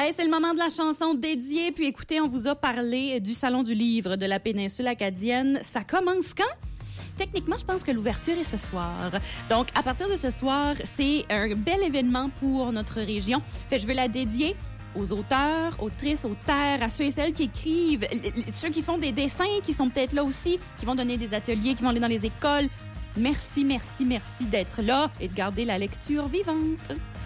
Hey, c'est le moment de la chanson dédiée. Puis écoutez, on vous a parlé du Salon du livre de la péninsule acadienne. Ça commence quand? Techniquement, je pense que l'ouverture est ce soir. Donc, à partir de ce soir, c'est un bel événement pour notre région. Fait, je veux la dédier aux auteurs, autrices, auteurs, à ceux et celles qui écrivent, ceux qui font des dessins, qui sont peut-être là aussi, qui vont donner des ateliers, qui vont aller dans les écoles. Merci, merci, merci d'être là et de garder la lecture vivante.